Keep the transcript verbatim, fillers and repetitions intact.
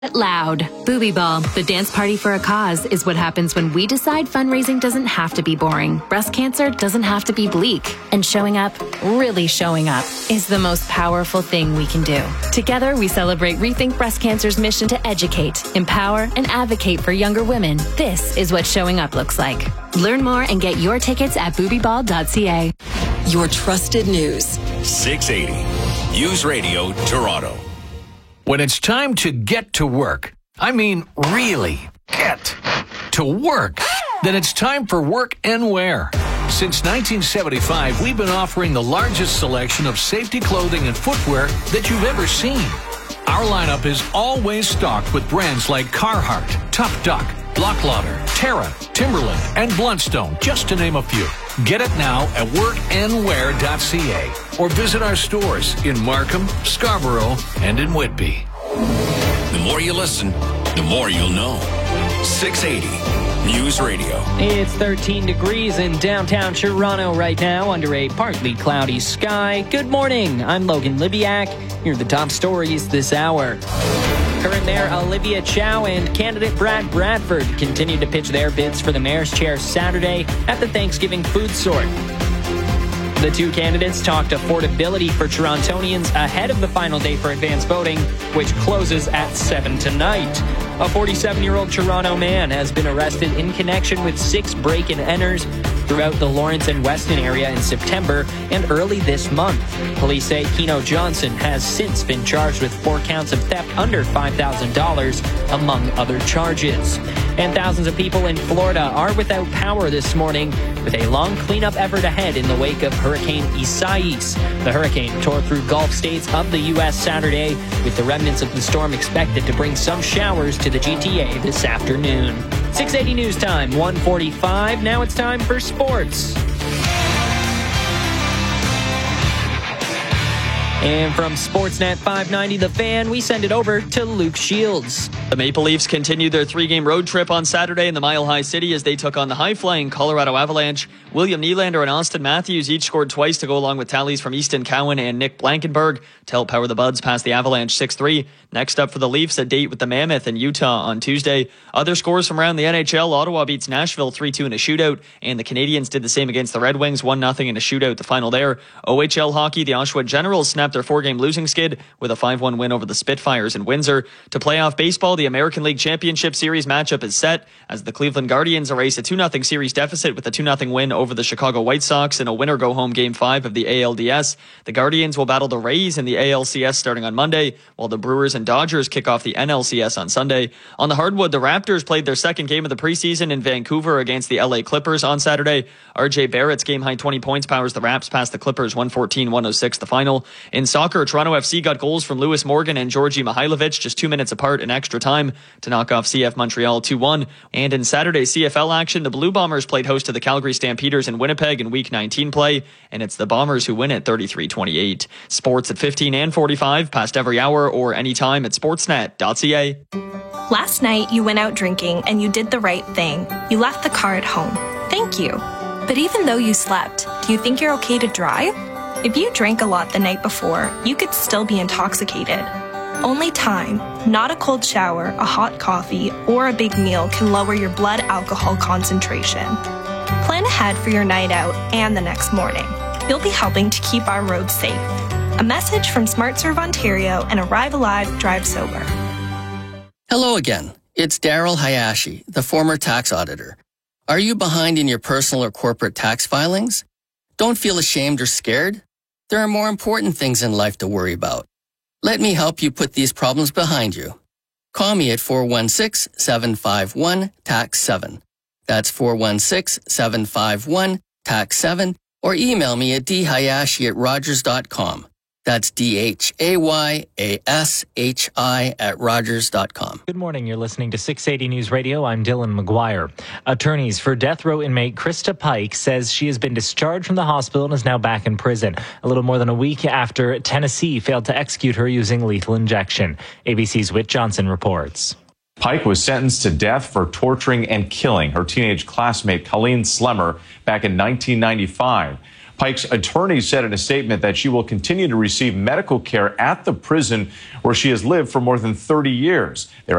Loud. Booby Ball, the dance party for a cause, is what happens when we decide fundraising doesn't have to be boring. Breast cancer doesn't have to be bleak. And showing up, really showing up, is the most powerful thing we can do. Together, we celebrate Rethink Breast Cancer's mission to educate, empower, and advocate for younger women. This is what showing up looks like. Learn more and get your tickets at booby ball dot c a. Your trusted news. six eighty News Radio Toronto. When it's time to get to work, I mean really get to work, then it's time for Work and Wear. Since nineteen seventy-five, we've been offering the largest selection of safety clothing and footwear that you've ever seen. Our lineup is always stocked with brands like Carhartt, Tough Duck, Block Lauder, Terra, Timberland, and Bluntstone, just to name a few. Get it now at work and wear dot c a or visit our stores in Markham, Scarborough, and in Whitby. The more you listen, the more you'll know. six eighty News Radio. It's thirteen degrees in downtown Toronto right now under a partly cloudy sky. Good morning. I'm Logan Libiak. Here are the top stories this hour. Current Mayor Olivia Chow and candidate Brad Bradford continue to pitch their bids for the mayor's chair Saturday at the Thanksgiving food sort. The two candidates talked affordability for Torontonians ahead of the final day for advance voting, which closes at seven tonight. A forty-seven-year-old Toronto man has been arrested in connection with six break-and-enters throughout the Lawrence and Weston area in September and early this month. Police say Keno Johnson has since been charged with four counts of theft under five thousand dollars, among other charges. And thousands of people in Florida are without power this morning, with a long cleanup effort ahead in the wake of Hurricane Isaias. The hurricane tore through Gulf states of the U S Saturday, with the remnants of the storm expected to bring some showers to the G T A this afternoon. six eighty News Time, one forty-five. Now it's time for sports. And from Sportsnet five ninety The Fan, we send it over to Luke Shields. The Maple Leafs continued their three-game road trip on Saturday in the Mile High City as they took on the high-flying Colorado Avalanche. William Nylander and Austin Matthews each scored twice to go along with tallies from Easton Cowan and Nick Blankenberg to help power the Buds past the Avalanche six three. Next up for the Leafs, a date with the Mammoth in Utah on Tuesday. Other scores from around the N H L, Ottawa beats Nashville three two in a shootout, and the Canadiens did the same against the Red Wings, one nothing in a shootout the final there. O H L hockey, the Oshawa Generals snapped their four-game losing skid with a five one win over the Spitfires in Windsor. To playoff baseball, the American League Championship Series matchup is set as the Cleveland Guardians erase a two nothing series deficit with a two nothing win over the Chicago White Sox in a winner-go-home Game five of the A L D S. The Guardians will battle the Rays in the A L C S starting on Monday, while the Brewers and Dodgers kick off the N L C S on Sunday. On the hardwood, the Raptors played their second game of the preseason in Vancouver against the L A Clippers on Saturday. R J Barrett's game-high twenty points powers the Raps past the Clippers one fourteen one oh six the final. In soccer, Toronto F C got goals from Lewis Morgan and Georgi Mihailovic just two minutes apart in extra time to knock off C F Montreal two one. And in Saturday's C F L action, the Blue Bombers played host to the Calgary Stampeders in Winnipeg in Week nineteen play, and it's the Bombers who win it thirty-three twenty-eight. Sports at fifteen and forty-five, past every hour or anytime at sportsnet dot c a. Last night, you went out drinking and you did the right thing. You left the car at home. Thank you. But even though you slept, do you think you're okay to drive? If you drank a lot the night before, you could still be intoxicated. Only time, not a cold shower, a hot coffee, or a big meal can lower your blood alcohol concentration. Plan ahead for your night out and the next morning. You'll be helping to keep our roads safe. A message from SmartServe Ontario and Arrive Alive, Drive Sober. Hello again. It's Daryl Hayashi, the former tax auditor. Are you behind in your personal or corporate tax filings? Don't feel ashamed or scared. There are more important things in life to worry about. Let me help you put these problems behind you. Call me at four one six, seven five one, T A X seven. That's four one six, seven five one, T A X seven, or email me at d hayashi at rogers dot com. That's D H A Y A S H I at rogers dot com. Good morning. You're listening to six eighty News Radio. I'm Dylan McGuire. Attorneys for death row inmate Krista Pike says she has been discharged from the hospital and is now back in prison, a little more than a week after Tennessee failed to execute her using lethal injection. A B C's Whit Johnson reports. Pike was sentenced to death for torturing and killing her teenage classmate Colleen Slemmer back in nineteen ninety-five. Pike's attorney said in a statement that she will continue to receive medical care at the prison where she has lived for more than thirty years. They're